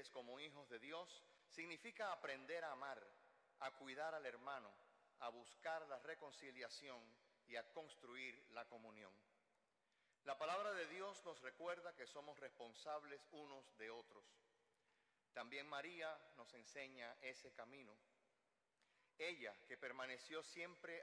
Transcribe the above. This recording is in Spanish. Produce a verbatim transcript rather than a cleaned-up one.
ustedes como hijos de Dios significa aprender a amar, a cuidar al hermano, a buscar la reconciliación y a construir la comunión. La palabra de Dios nos recuerda que somos responsables unos de otros. También María nos enseña ese camino. Ella, que permaneció siempre